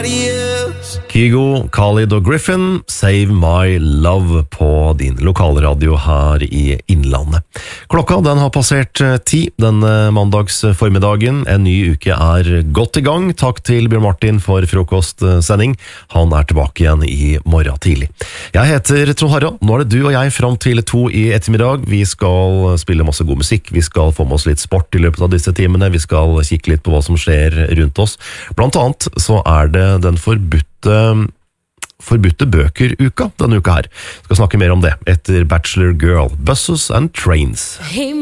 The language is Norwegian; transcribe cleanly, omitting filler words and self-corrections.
Kygo, Khalid og Griffin, Save My Love på din lokalradio her i Innlandet. Klokka den har passert 10 denne mandags formiddagen. En ny uke er godt i gang. Takk til Bjørn Martin for frokostsending. Han er tilbake igjen i morgen tidlig. Jeg heter Trond Harald. Nå er det du og jeg frem til 2 i ettermiddag. Vi skal spille masse god musikk. Vi skal få med oss litt sport i løpet av disse timene. Vi skal kikke litt på hva som skjer rundt oss. Blant annet så er det den forbudte bøker-uka denne uka her. Skal snakke mer om det etter Bachelor Girl, Buses and Trains.